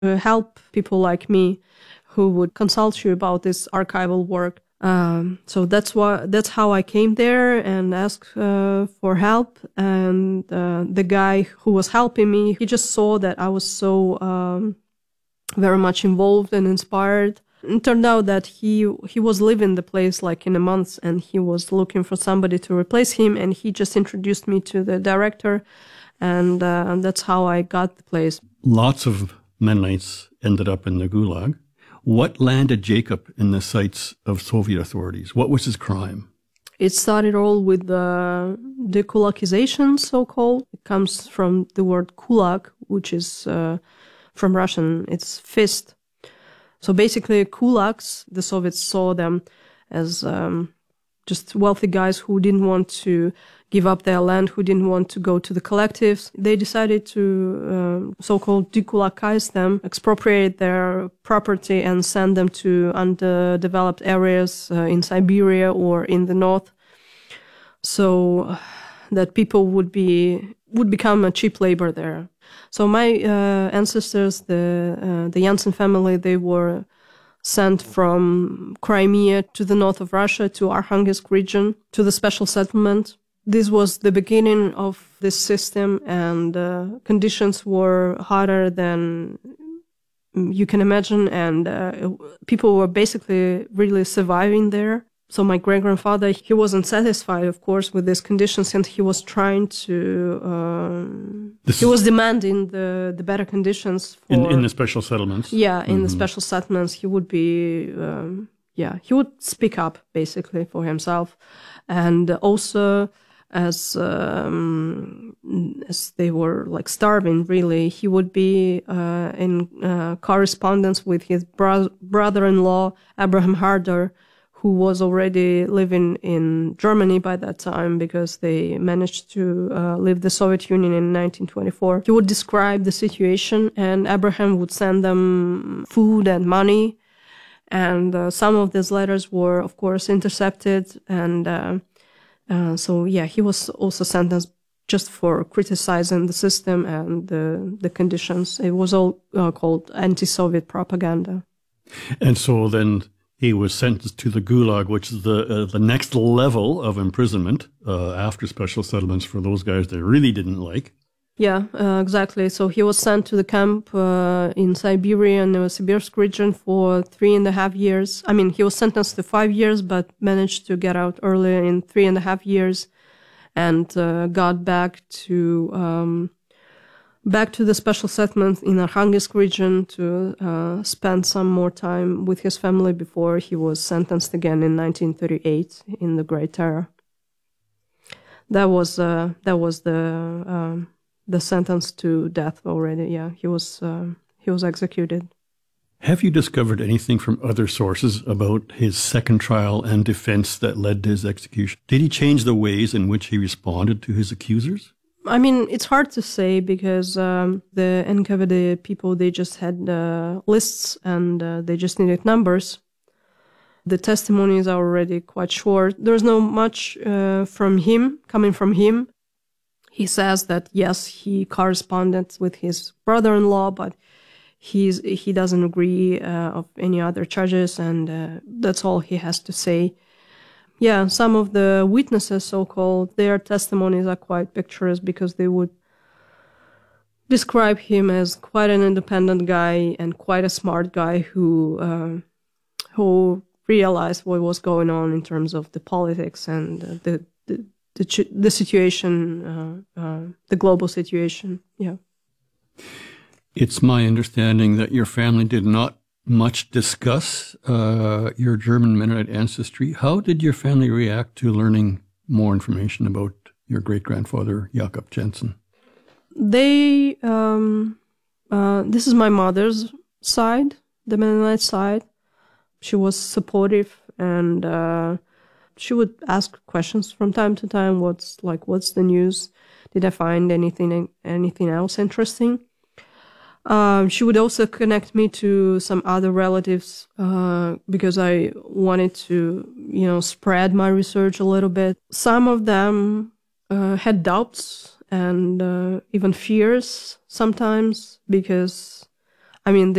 help people like me who would consult you about this archival work. So that's how I came there and asked for help. And the guy who was helping me, he just saw that I was so very much involved and inspired. It turned out that he was leaving the place like in a month, and he was looking for somebody to replace him. And he just introduced me to the director, and that's how I got the place. Lots of Mennonites ended up in the Gulag. What landed Jacob in the sights of Soviet authorities? What was his crime? It started all with the dekulakization, so-called. It comes from the word kulak, which is from Russian, it's fist. So basically, kulaks, the Soviets saw them as just wealthy guys who didn't want to give up their land, who didn't want to go to the collectives. They decided to so-called dekulakize them, expropriate their property and send them to underdeveloped areas in Siberia or in the north, so that people would become a cheap labor there. So my ancestors, the Jansen family, they were sent from Crimea to the north of Russia, to Arkhangelsk region, to the special settlement. This was the beginning of this system, and conditions were harder than you can imagine, and people were basically really surviving there. So my great-grandfather, he wasn't satisfied, of course, with these conditions, and he was trying to... he was demanding the better conditions for... In the special settlements? Yeah, in the special settlements, he would be... he would speak up, basically, for himself. And also, as they were, like, starving, really, he would be in correspondence with his brother-in-law, Abraham Harder, who was already living in Germany by that time because they managed to leave the Soviet Union in 1924. He would describe the situation, and Abraham would send them food and money. And some of these letters were, of course, intercepted. And so he was also sentenced just for criticizing the system and the conditions. It was all called anti-Soviet propaganda. And so then... he was sentenced to the Gulag, which is the next level of imprisonment after special settlements for those guys they really didn't like. Yeah, exactly. So he was sent to the camp in Siberia and Novosibirsk region for 3.5 years. I mean, he was sentenced to 5 years, but managed to get out earlier in 3.5 years, and got back to the special settlement in Arkhangelsk region to spend some more time with his family before he was sentenced again in 1938 in the Great Terror. That was the sentence to death already. Yeah, he was executed. Have you discovered anything from other sources about his second trial and defense that led to his execution? Did he change the ways in which he responded to his accusers? I mean, it's hard to say because the NKVD people, they just had lists and they just needed numbers. The testimonies are already quite short. There's no much coming from him. He says that, yes, he corresponded with his brother-in-law, but he doesn't agree of any other charges, and that's all he has to say. Yeah, some of the witnesses, so-called, their testimonies are quite picturesque because they would describe him as quite an independent guy and quite a smart guy who realized what was going on in terms of the politics and the situation, the global situation. Yeah. It's my understanding that your family did not much discuss your German Mennonite ancestry. How did your family react to learning more information about your great-grandfather, Jakob Jansen? They, this is my mother's side, the Mennonite side. She was supportive, and she would ask questions from time to time. What's the news? Did I find anything else interesting? She would also connect me to some other relatives because I wanted to, spread my research a little bit. Some of them had doubts and even fears sometimes because I mean,